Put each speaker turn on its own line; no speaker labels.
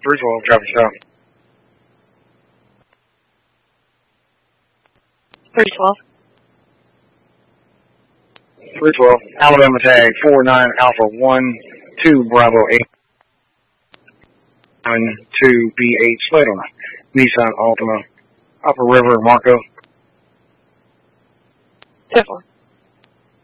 312, traffic stop.
312.
312, Alabama tag 49 Alpha 12 Bravo 8 2 B8 slate on Nissan Altima, Upper River, Marco.
10-4.